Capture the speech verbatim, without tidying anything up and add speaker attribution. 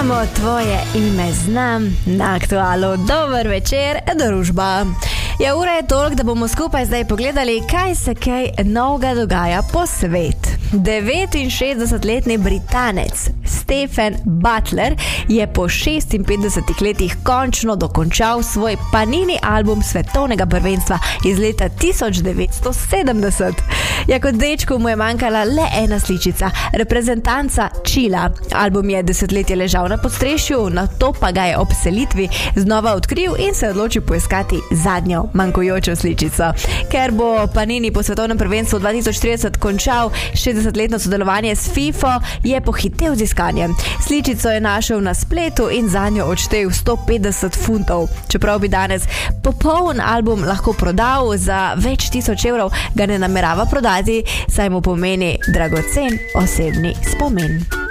Speaker 1: Samo tvoje ime znam na Aktualu. Dober večer, družba. Ja, ura je toliko, da bomo skupaj zdaj pogledali, kaj se kaj novega dogaja po svet. devetinšestdesetletni Britanec Stephen Butler je po šestinpetdesetih letih končno dokončal svoj Panini album svetovnega prvenstva iz leta tisoč devetsto sedemdeset. Ja, kot dečku mu je manjkala le ena sličica, reprezentanca Čila. Album je desetletje ležal na podstrešju, nato pa ga je ob selitvi znova odkril in se odločil poiskati zadnjo manjkujočo sličico. Ker bo Panini po svetovnem prvenstvu dva tisoč trideset končal šestdesetletno sodelovanje s FIFA, je pohitel z iskanjem. Sličico je našel na spletu in zanjo odštel sto petdeset funtov. Čeprav bi danes popoln album lahko prodal za več tisoč evrov, ga ne namerava prodati, saj mu pomeni dragocen osebni spomin.